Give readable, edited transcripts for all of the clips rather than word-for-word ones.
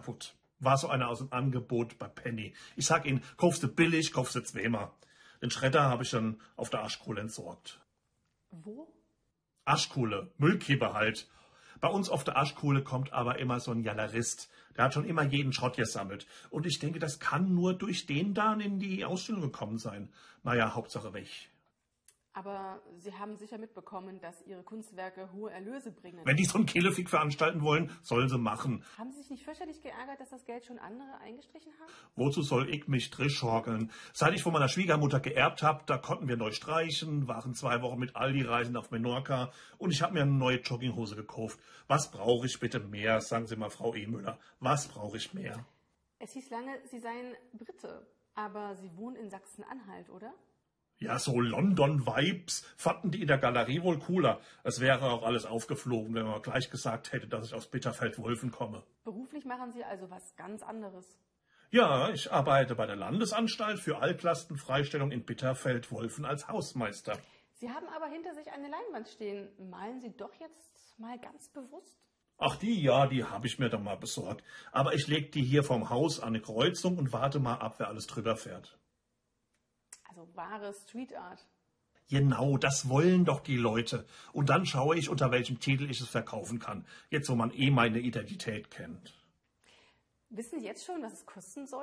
kaputt. War so einer aus dem Angebot bei Penny. Ich sag Ihnen, kaufst du billig, kaufst du zweimal. Den Schredder habe ich dann auf der Aschkohle entsorgt. Wo? Aschkohle, Müllkippe halt. Bei uns auf der Aschkohle kommt aber immer so ein Jallerist. Der hat schon immer jeden Schrott gesammelt. Und ich denke, das kann nur durch den da in die Ausstellung gekommen sein. Naja, Hauptsache weg. Aber Sie haben sicher mitbekommen, dass Ihre Kunstwerke hohe Erlöse bringen. Wenn die so einen Kelefick veranstalten wollen, sollen sie machen. Haben Sie sich nicht fürchterlich geärgert, dass das Geld schon andere eingestrichen haben? Wozu soll ich mich drischorgeln? Seit ich von meiner Schwiegermutter geerbt habe, da konnten wir neu streichen, waren 2 Wochen mit Aldi reisen auf Menorca und ich habe mir eine neue Jogginghose gekauft. Was brauche ich bitte mehr? Sagen Sie mal, Frau E. Müller, was brauche ich mehr? Es hieß lange, Sie seien Brite, aber Sie wohnen in Sachsen-Anhalt, oder? Ja, so London-Vibes fanden die in der Galerie wohl cooler. Es wäre auch alles aufgeflogen, wenn man gleich gesagt hätte, dass ich aus Bitterfeld-Wolfen komme. Beruflich machen Sie also was ganz anderes. Ja, ich arbeite bei der Landesanstalt für Altlastenfreistellung in Bitterfeld-Wolfen als Hausmeister. Sie haben aber hinter sich eine Leinwand stehen. Malen Sie doch jetzt mal ganz bewusst? Ach, die habe ich mir doch mal besorgt. Aber ich leg die hier vom Haus an eine Kreuzung und warte mal ab, wer alles drüber fährt. Also wahre Street Art. Genau, das wollen doch die Leute. Und dann schaue ich, unter welchem Titel ich es verkaufen kann. Jetzt, wo man meine Identität kennt. Wissen Sie jetzt schon, was es kosten soll?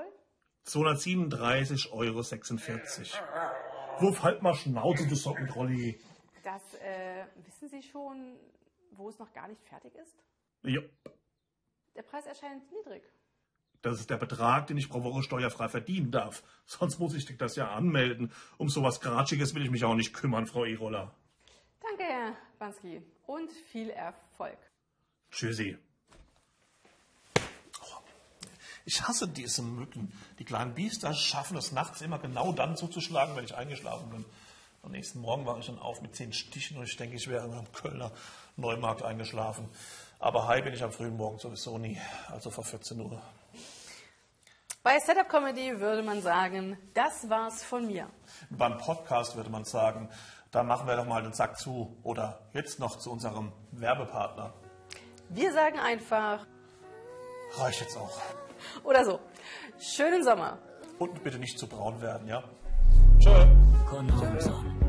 237,46 €. Wurf halt mal Schnauze, du Sockentrolli. Das, wissen Sie schon, wo es noch gar nicht fertig ist? Ja, Der Preis erscheint niedrig. das ist der Betrag, den ich pro Woche steuerfrei verdienen darf. Sonst muss ich das ja anmelden. Um sowas Gratschiges will ich mich auch nicht kümmern, Frau E-Roller. Danke, Herr Banski. Und viel Erfolg. Tschüssi. Oh, ich hasse diese Mücken. Die kleinen Biester schaffen es nachts immer genau dann zuzuschlagen, wenn ich eingeschlafen bin. Am nächsten Morgen war ich dann auf mit 10 Stichen und ich denke, ich wäre am Kölner Neumarkt eingeschlafen. Aber heim bin ich am frühen Morgen sowieso nie, also vor 14 Uhr. Bei Setup Comedy würde man sagen, das war's von mir. Beim Podcast würde man sagen, da machen wir doch mal den Sack zu. Oder jetzt noch zu unserem Werbepartner. Wir sagen einfach, Reicht jetzt auch. oder so, schönen Sommer. Und bitte nicht zu braun werden, ja? Tschö.